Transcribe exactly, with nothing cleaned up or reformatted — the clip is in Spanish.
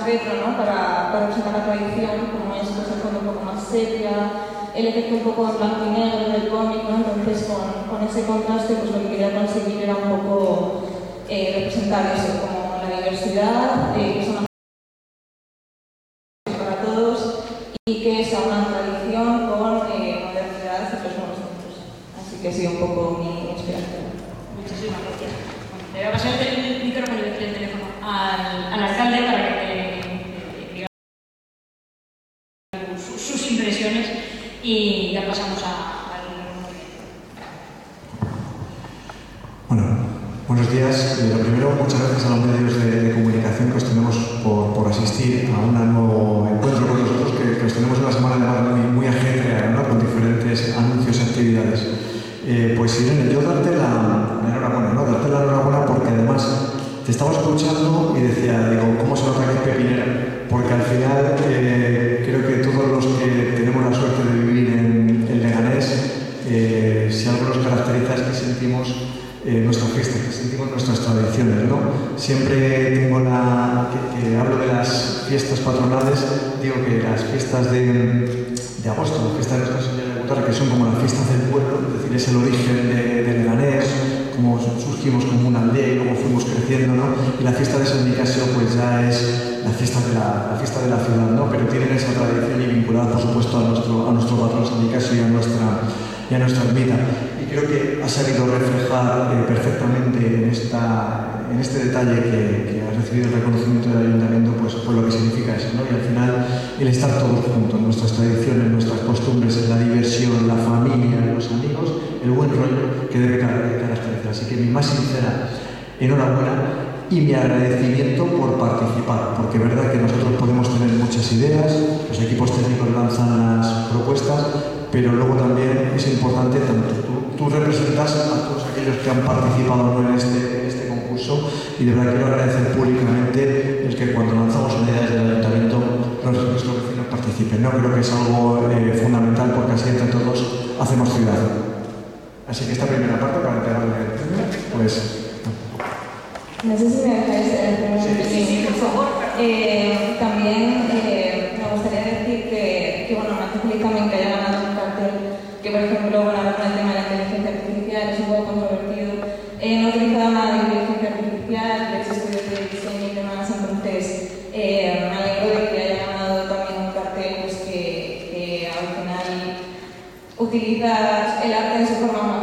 retro, ¿no? Para, para representar la tradición, como es pues, el fondo un poco más sepia, el efecto un poco en blanco y negro del cómic, ¿no? Entonces con, con ese contraste pues lo que quería conseguir era un poco eh, representar eso, como la diversidad, eh, que son para todos y que sea una tradición con eh, modernidad y los nuevos tiempos. Así que ha sido un poco mi inspiración. Muchísimas gracias. Bueno, le voy a pasar el micrófono y el teléfono al, al alcalde para que te diga sus, sus impresiones y ya pasamos a, al... Bueno, buenos días. Lo primero, muchas gracias a los medios de, de comunicación que os tenemos por, por asistir a un nuevo encuentro con nosotros, que, que os tenemos una semana además muy, muy ajetreada, ¿no? Con diferentes anuncios y actividades. Eh, pues Irene, yo darte la, la enhorabuena, ¿no? Darte la enhorabuena porque además te estaba escuchando y decía, digo, ¿cómo se nota que es pepinera? Porque al final eh, creo que todos los que tenemos la suerte de vivir en, en Leganés, eh, si algo nos caracteriza es que sentimos eh, nuestra fiesta, que sentimos nuestras tradiciones, ¿no? Siempre tengo la... que, que hablo de las fiestas patronales, digo que las fiestas de, de agosto, la fiesta de Nuestra Señora de Guitarra, que son como las fiestas del pueblo, es decir, es el origen de, de Leganés, como surgimos como una aldea y luego fuimos creciendo, ¿no? Y la fiesta de San Nicasio pues ya es la fiesta de la, la fiesta de la ciudad, ¿no? Pero tienen esa tradición y vinculada, por supuesto, a nuestro, a nuestro patrón San Nicasio y a nuestra, y a nuestra ermita. Y creo que ha sabido reflejar eh, perfectamente en, esta, en este detalle que, que ha recibido el reconocimiento del Ayuntamiento, pues, pues lo que significa eso, ¿no? Y al final el estar todos juntos, nuestras tradiciones, nuestras costumbres, la diversión, la familia, los amigos, el buen rollo que debe caracterizar. Así que mi más sincera enhorabuena y mi agradecimiento por participar, porque es verdad que nosotros podemos tener muchas ideas, los equipos técnicos lanzan las propuestas, pero luego también es importante, tanto tú, tú representas a todos aquellos que han participado ¿no? en, este, en este concurso, y de verdad quiero agradecer públicamente el que cuando lanzamos una idea desde el Ayuntamiento los, los vecinos participen, ¿no? Creo que es algo eh, fundamental, porque así entre todos hacemos ciudad. Así que esta primera parte, para entregarle el premio, pues... No sé si me dejáis el primer sí, sí, sí, por favor. Eh, también eh, me gustaría decir que, que bueno, me hace feliz también que haya ganado un cartel que, por ejemplo, bueno, ahora con el tema de la inteligencia artificial es un poco controvertido. Eh, no he utilizado nada de inteligencia artificial, de hecho estudios de diseño y demás, entonces eh, me alegro de que haya ganado también un cartel pues, que, que al final utiliza el arte en su forma más